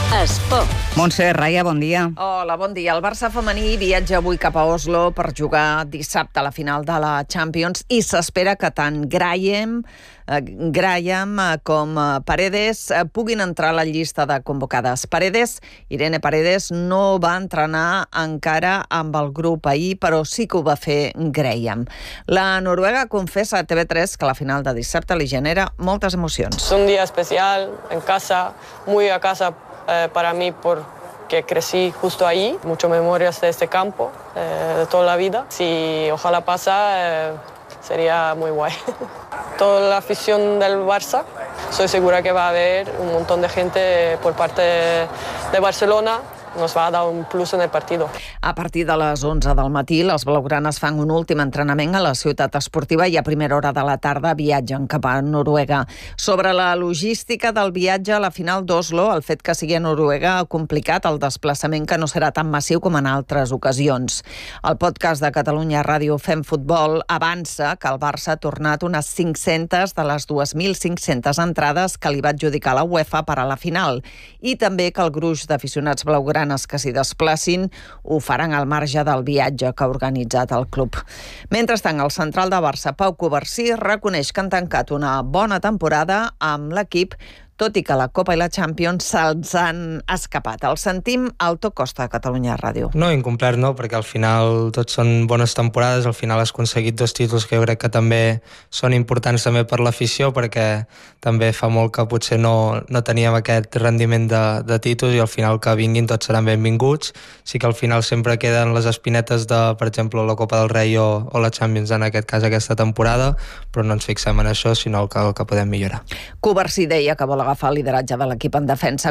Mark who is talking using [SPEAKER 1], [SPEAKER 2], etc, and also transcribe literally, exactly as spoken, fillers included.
[SPEAKER 1] Esport.
[SPEAKER 2] Montse Raia, bon dia.
[SPEAKER 3] Hola, bon dia. El Barça femení viatja avui cap a Oslo per jugar dissabte a la final de la Champions i s'espera que tant Graham, eh, Graham com Paredes eh, puguin entrar a la llista de convocades. Paredes, Irene Paredes, no va entrenar encara amb el grup ahir, però sí que ho va fer Graham. La noruega confessa a T V tres que la final de dissabte li genera moltes emocions.
[SPEAKER 4] Es un día especial en casa, muy a casa eh, para mí porque crecí justo allí, muchas memorias de este campo, eh, de toda la vida. Si ojalá pasa, eh, sería muy guay. Toda la afición del Barça, soy segura que va a haber un montón de gente por parte de Barcelona. Nos va a dar un plus en el partido.
[SPEAKER 3] A partir de les onze del matí, les blaugranes fan un últim entrenament a la ciutat esportiva i a primera hora de la tarda viatgen cap a Noruega. Sobre la logística del viatge a la final d'Oslo, el fet que sigui a Noruega ha complicat el desplaçament, que no serà tan massiu com en altres ocasions. El podcast de Catalunya Ràdio Fem Futbol avança que el Barça ha tornat unes cinc-centes de les dues mil cinc-centes entrades que li va adjudicar la UEFA per a la final, i també que el gruix d'aficionats blaugranes que s'hi desplacin ho faran al marge del viatge que ha organitzat el club. Mentrestant, el central de Barça, Pau Covarsí, reconeix que han tancat una bona temporada amb l'equip, tot i que la Copa i la Champions se'ls han escapat. El sentim al To Costa de Catalunya Ràdio.
[SPEAKER 5] No, incomplert no, perquè al final tot són bones temporades, al final has aconseguit dos títols que jo crec que també són importants també per l'afició, perquè també fa molt que potser no, no teníem aquest rendiment de, de títols i al final que vinguin tots seran benvinguts. Sí que al final sempre queden les espinetes de, per exemple, la Copa del Rei o, o la Champions, en aquest cas aquesta temporada, però no ens fixem en això, sinó el que, el que podem millorar.
[SPEAKER 3] Covarsí deia que vol agafar el lideratge de l'equip en defensa